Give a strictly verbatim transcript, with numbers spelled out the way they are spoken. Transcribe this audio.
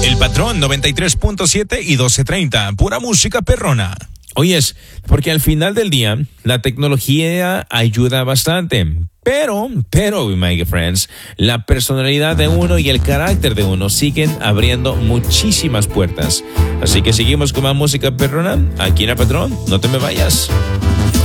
El Patrón noventa y tres punto siete y doce treinta, pura música perrona. Oyes, porque al final del día la tecnología ayuda bastante, pero, pero, my friends, la personalidad de uno y el carácter de uno siguen abriendo muchísimas puertas. Así que seguimos con más música perrona aquí en El Patrón. No te me vayas.